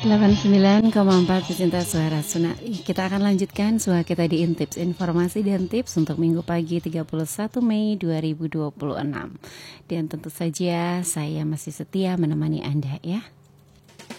89,4 pecinta suara Sunari. Kita akan lanjutkan suara kita di Intips, informasi dan tips untuk Minggu pagi 31 Mei 2026. Dan tentu saja saya masih setia menemani Anda ya.